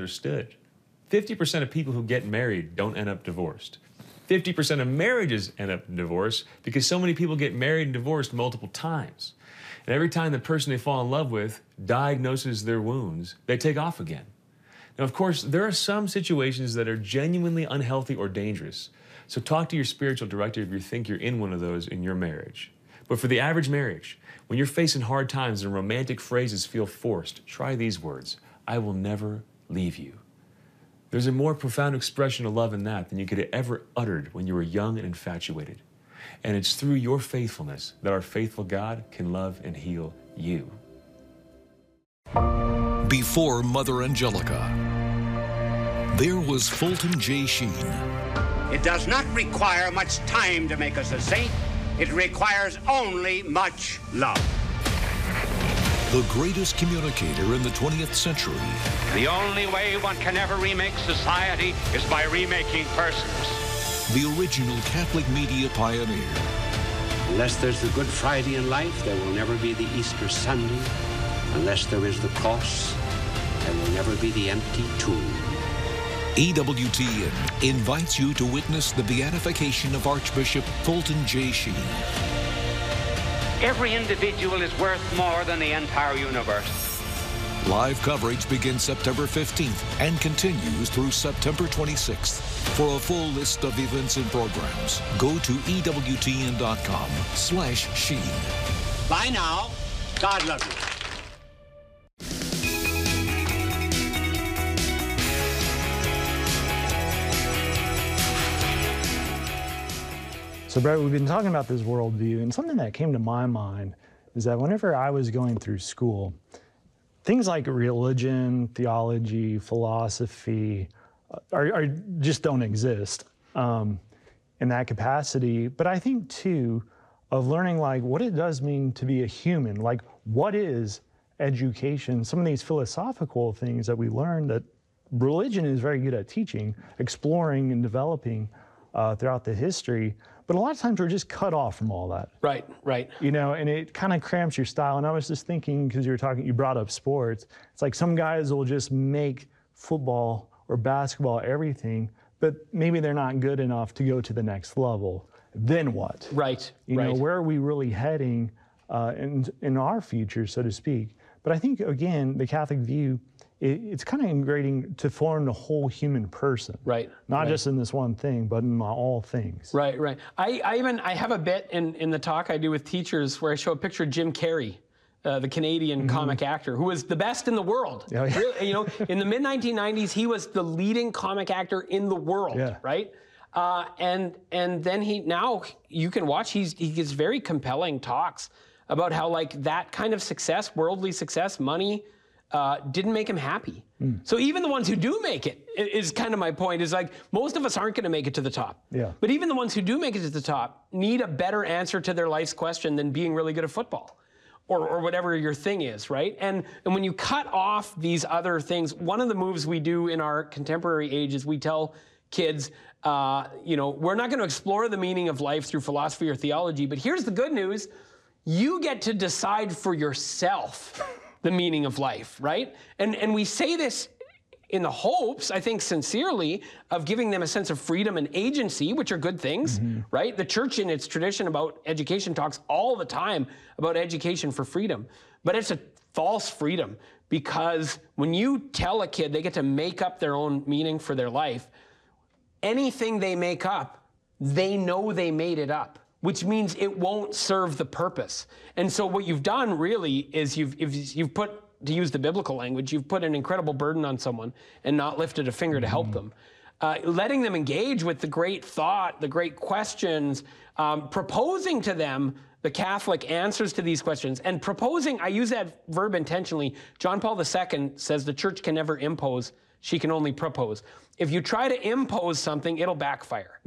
understood. 50% of people who get married don't end up divorced. 50% of marriages end up in divorce because so many people get married and divorced multiple times. And every time the person they fall in love with diagnoses their wounds, they take off again. Now, of course, there are some situations that are genuinely unhealthy or dangerous. So talk to your spiritual director if you think you're in one of those in your marriage. But for the average marriage, when you're facing hard times and romantic phrases feel forced, try these words: I will never leave you. There's a more profound expression of love in that than you could have ever uttered when you were young and infatuated. And it's through your faithfulness that our faithful God can love and heal you. Before Mother Angelica, there was Fulton J. Sheen. It does not require much time to make us a saint. It requires only much love. The greatest communicator in the 20th century. The only way one can ever remake society is by remaking persons. The original Catholic media pioneer. Unless there's the Good Friday in life, there will never be the Easter Sunday. Unless there is the cross, there will never be the empty tomb. EWTN invites you to witness the beatification of Archbishop Fulton J. Sheen. Every individual is worth more than the entire universe. Live coverage begins September 15th and continues through September 26th. For a full list of events and programs, go to EWTN.com/Sheen. Bye now. God love you. So, Brett, we've been talking about this worldview, and something that came to my mind is that whenever I was going through school, things like religion, theology, philosophy are just don't exist in that capacity. But I think, too, of learning like what it does mean to be a human, like what is education, some of these philosophical things that we learn that religion is very good at teaching, exploring and developing throughout the history. But a lot of times we're just cut off from all that. Right, right. You know, and it kind of cramps your style. And I was just thinking, because you brought up sports, it's like some guys will just make football or basketball everything, but maybe they're not good enough to go to the next level. Then what? Right, You know, where are we really heading in our future, so to speak? But I think, again, the Catholic view, it's kind of integrating to form the whole human person. Right. Not just in this one thing, but in all things. Right, right. I have a bit in the talk I do with teachers where I show a picture of Jim Carrey, the Canadian comic actor, who was the best in the world. Yeah. Really, you know, in the mid-1990s, he was the leading comic actor in the world, right? And then now you can watch, he gives very compelling talks about how like that kind of success, worldly success, money, didn't make him happy. So even the ones who do make it, is kind of my point, is like most of us aren't going to make it to the top. Yeah. But even the ones who do make it to the top need a better answer to their life's question than being really good at football or whatever your thing is, right? And when you cut off these other things, one of the moves we do in our contemporary age is we tell kids, you know, we're not going to explore the meaning of life through philosophy or theology, but here's the good news. You get to decide for yourself the meaning of life, right? And we say this in the hopes, I think sincerely, of giving them a sense of freedom and agency, which are good things, right? The church in its tradition about education talks all the time about education for freedom, but it's a false freedom, because when you tell a kid they get to make up their own meaning for their life, anything they make up, they know they made it up, which means it won't serve the purpose. And so what you've done really is you've put, to use the biblical language, you've put an incredible burden on someone and not lifted a finger to help them. Letting them engage with the great thought, the great questions, proposing to them the Catholic answers to these questions, and proposing, I use that verb intentionally. John Paul II says the church can never impose, she can only propose. If you try to impose something, it'll backfire.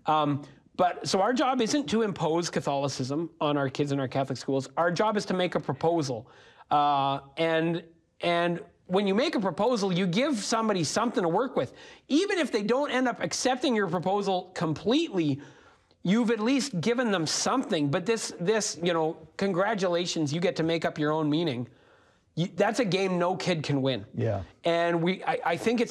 So our job isn't to impose Catholicism on our kids in our Catholic schools. Our job is to make a proposal. And when you make a proposal, you give somebody something to work with. Even if they don't end up accepting your proposal completely, you've at least given them something. But this, you know, congratulations, you get to make up your own meaning. That's a game no kid can win. Yeah. And I think it's